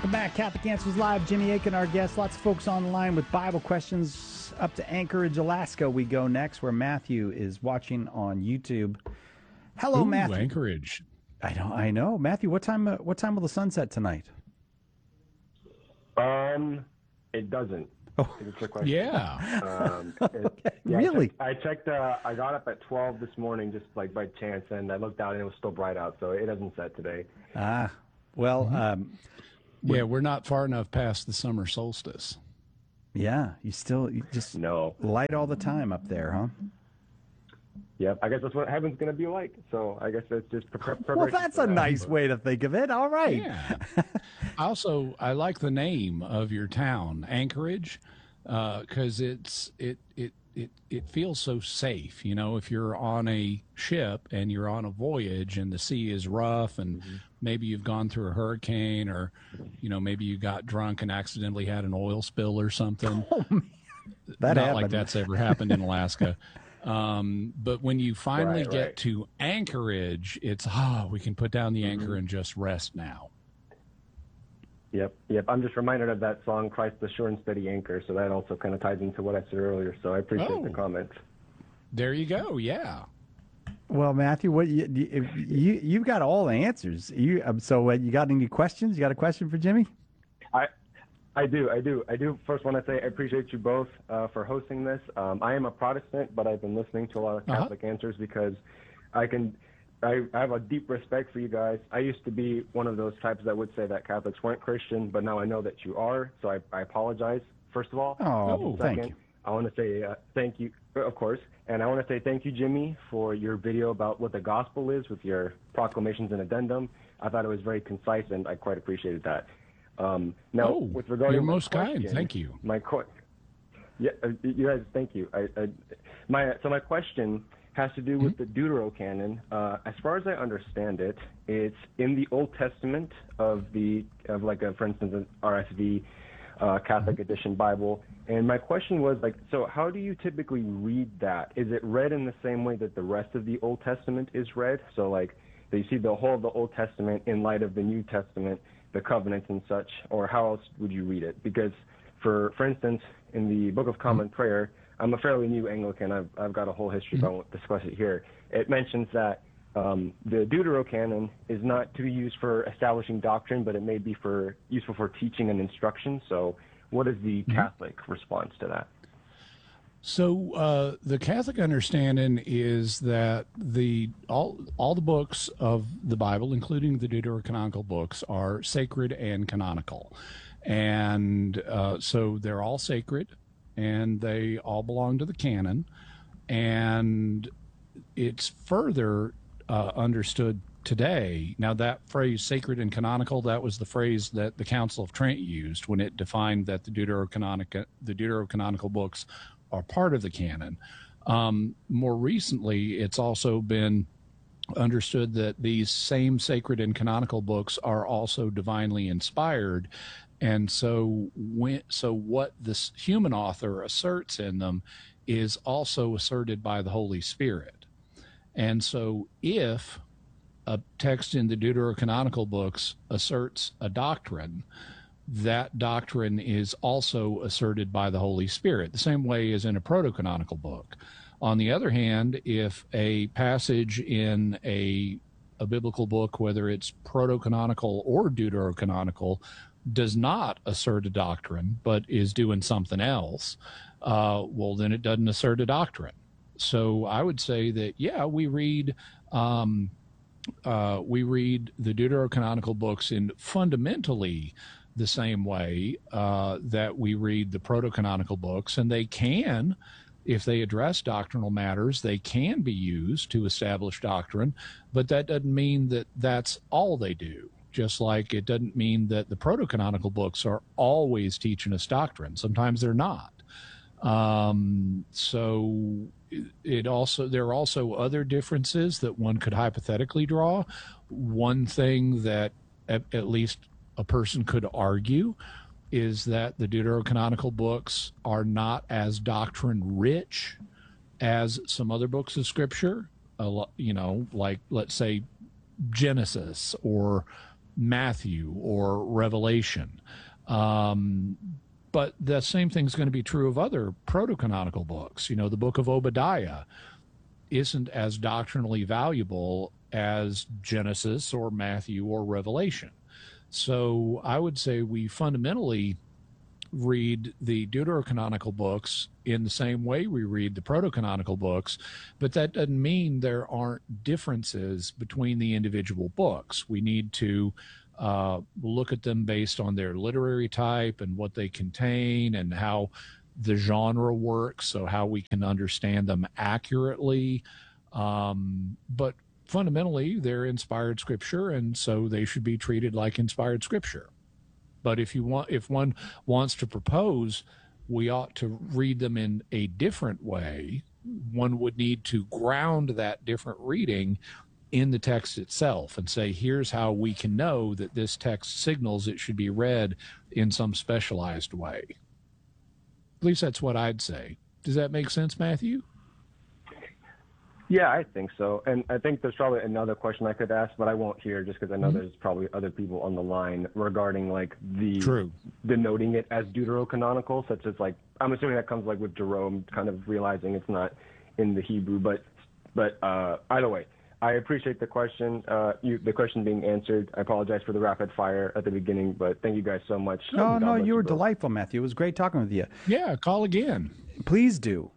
Welcome back. Catholic Answers Live. Jimmy Akin, our guest. Lots of folks on the line with Bible questions. Up to Anchorage, Alaska we go next, where Matthew is watching on YouTube. Hello, Matthew. Anchorage. I know. Matthew, what time will the sun set tonight? It doesn't. Oh. It's a quick question. Yeah. Okay. Really? I checked. I got up at 12 this morning, just like by chance, and I looked out and it was still bright out, so it doesn't set today. Well, Yeah, we're not far enough past the summer solstice. yeah, you just No. light all the time up there, huh? Yep. I guess that's what heaven's gonna be like. So I guess that's just preparation. Well, that's a nice way to think of it. All right. Yeah. Also, I like the name of your town, Anchorage, because it feels so safe. You know, if you're on a ship and you're on a voyage and the sea is rough and maybe you've gone through a hurricane or, you know, maybe you got drunk and accidentally had an oil spill or something. Oh, man. That Not happened. like that's ever happened in Alaska. But when you finally get Right. to Anchorage, it's, we can put down the anchor and just rest now. Yep. I'm just reminded of that song, "Christ the Sure and Steady Anchor." So that also kind of ties into what I said earlier. So I appreciate the comments. There you go. Yeah. Well, Matthew, what you've got all the answers. You got any questions? You got a question for Jimmy? I do. First, want to say I appreciate you both for hosting this. I am a Protestant, but I've been listening to a lot of Catholic answers because I have a deep respect for you guys. I used to be one of those types that would say that Catholics weren't Christian, but now I know that you are, so I apologize, first of all. Oh, Second, thank you. I want to say thank you, of course, and I want to say thank you, Jimmy, for your video about what the gospel is with your proclamations and addendum. I thought it was very concise, and I quite appreciated that. Now, with regard you're to my most kind. question, Thank you. You guys, thank you. My question has to do with the Deuterocanon. As far as I understand it, it's in the Old Testament for instance, an RSV Catholic Edition Bible. And my question was so how do you typically read that? Is it read in the same way that the rest of the Old Testament is read? So do you see the whole of the Old Testament in light of the New Testament, the covenants and such, or how else would you read it? Because for instance, in the Book of Common Prayer, I'm a fairly new Anglican. I've got a whole history, but I won't discuss it here. It mentions that the Deuterocanon is not to be used for establishing doctrine, but it may be useful for teaching and instruction. So what is the Catholic response to that? So the Catholic understanding is that all the books of the Bible, including the Deuterocanonical books, are sacred and canonical. And so they're all sacred, and they all belong to the canon. And it's further understood today. Now, that phrase, sacred and canonical, that was the phrase that the Council of Trent used when it defined that the Deuterocanonical books are part of the canon. More recently, it's also been understood that these same sacred and canonical books are also divinely inspired. And so what this human author asserts in them is also asserted by the Holy Spirit. And so if a text in the Deuterocanonical books asserts a doctrine, that doctrine is also asserted by the Holy Spirit, the same way as in a proto-canonical book. On the other hand, if a passage in a biblical book, whether it's proto-canonical or deuterocanonical, does not assert a doctrine, but is doing something else, well, then it doesn't assert a doctrine. So I would say that, we read the deuterocanonical books in fundamentally the same way that we read the proto-canonical books, and they can, if they address doctrinal matters, they can be used to establish doctrine, but that doesn't mean that that's all they do. Just like it doesn't mean that the proto-canonical books are always teaching us doctrine. Sometimes they're not. So there are also other differences that one could hypothetically draw. One thing that at least a person could argue is that the deuterocanonical books are not as doctrine rich as some other books of scripture, like let's say Genesis or Matthew or Revelation. But the same thing's going to be true of other proto-canonical books. You know, the book of Obadiah isn't as doctrinally valuable as Genesis or Matthew or Revelation. So I would say we fundamentally read the deuterocanonical books in the same way we read the proto-canonical books, but that doesn't mean there aren't differences between the individual books. We need to look at them based on their literary type and what they contain and how the genre works, so how we can understand them accurately. But fundamentally, they're inspired scripture, and so they should be treated like inspired scripture. But if one wants to propose we ought to read them in a different way, one would need to ground that different reading in the text itself and say, here's how we can know that this text signals it should be read in some specialized way. At least that's what I'd say. Does that make sense, Matthew? Yeah, I think so. And I think there's probably another question I could ask, but I won't here just because I know there's probably other people on the line regarding like denoting it as deuterocanonical, such as like, I'm assuming that comes like with Jerome kind of realizing it's not in the Hebrew, but either way, I appreciate the question, the question being answered. I apologize for the rapid fire at the beginning, but thank you guys so much. No, you were delightful, Matthew. It was great talking with you. Yeah, call again. Please do.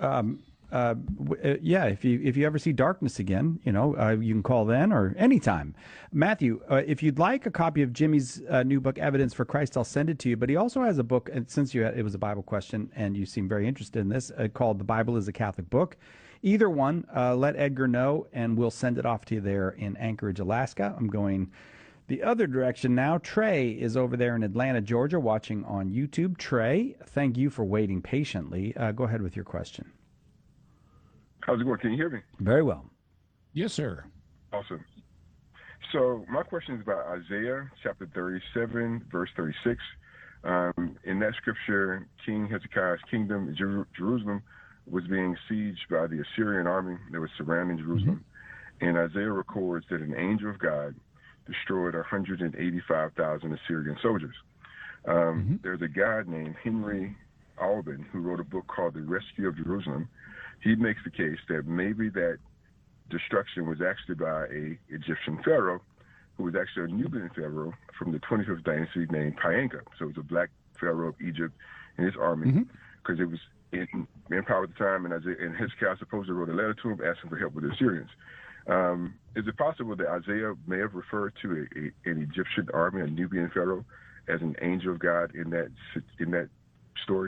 If you ever see darkness again, you can call then or anytime. Matthew, if you'd like a copy of Jimmy's new book, Evidence for Christ, I'll send it to you. But he also has a book, and since it was a Bible question and you seem very interested in this, called The Bible is a Catholic Book. Either one, let Edgar know, and we'll send it off to you there in Anchorage, Alaska. I'm going the other direction now. Trey is over there in Atlanta, Georgia, watching on YouTube. Trey, thank you for waiting patiently. Go ahead with your question. How's it going? Can you hear me? Very well. Yes, sir. Awesome. So my question is about Isaiah chapter 37, verse 36. In that scripture, King Hezekiah's kingdom, Jerusalem, was being sieged by the Assyrian army that was surrounding Jerusalem. And Isaiah records that an angel of God destroyed 185,000 Assyrian soldiers. There's a guy named Henry Alban who wrote a book called The Rescue of Jerusalem. He makes the case that maybe that destruction was actually by a Egyptian pharaoh who was actually a Nubian pharaoh from the 25th dynasty named Pianka. So it was a black pharaoh of Egypt and his army, because it was in power at the time, and Hezekiah supposedly wrote a letter to him asking for help with the Assyrians. Is it possible that Isaiah may have referred to an Egyptian army, a Nubian pharaoh, as an angel of God in that story?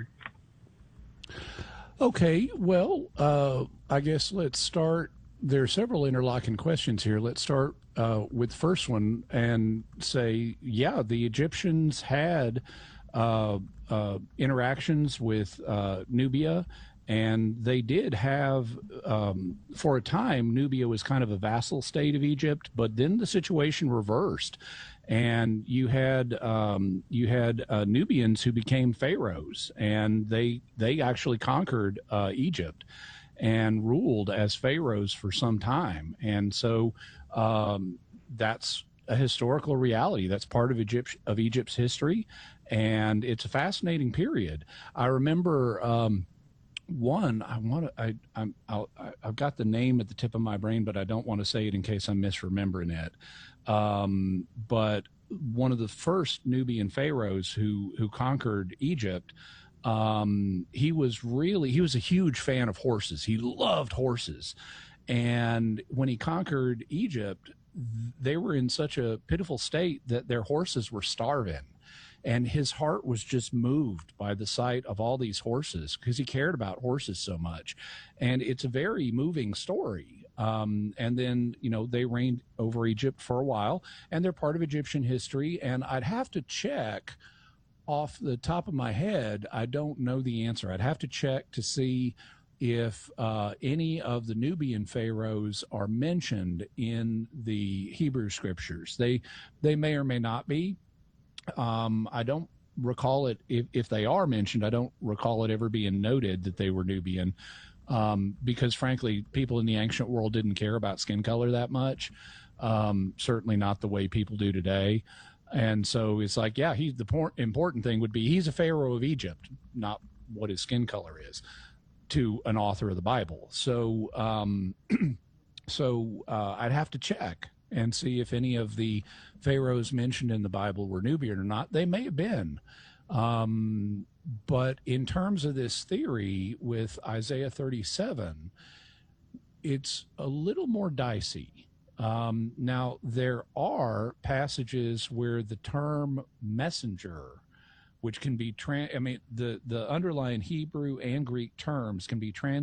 Okay, well, I guess let's start. There are several interlocking questions here. Let's start with the first one and say, yeah, the Egyptians had interactions with Nubia, and they did have, for a time, Nubia was kind of a vassal state of Egypt, but then the situation reversed, and you had Nubians who became pharaohs, and they actually conquered Egypt and ruled as pharaohs for some time, and so that's a historical reality. That's part of Egypt's history, and it's a fascinating period. I remember I've got the name at the tip of my brain, but I don't want to say it in case I'm misremembering it. But one of the first Nubian pharaohs who conquered Egypt, he was a huge fan of horses. He loved horses. And when he conquered Egypt, they were in such a pitiful state that their horses were starving. And his heart was just moved by the sight of all these horses because he cared about horses so much. And it's a very moving story. And then, they reigned over Egypt for a while, and they're part of Egyptian history. And I'd have to check off the top of my head. I don't know the answer. I'd have to check to see if any of the Nubian pharaohs are mentioned in the Hebrew scriptures. They may or may not be. I don't recall it. If they are mentioned, I don't recall it ever being noted that they were Nubian, because frankly, people in the ancient world didn't care about skin color that much. certainly not the way people do today. And so it's like, yeah, important thing would be he's a Pharaoh of Egypt, not what his skin color is, to an author of the Bible. So I'd have to check and see if any of the pharaohs mentioned in the Bible were Nubian or not. They may have been. But in terms of this theory with Isaiah 37, it's a little more dicey. Now, there are passages where the term messenger, which can be the underlying Hebrew and Greek terms can be translated